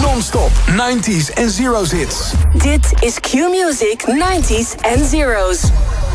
Non-stop 90s en zeros hits. Dit is Q-Music 90s en zeros.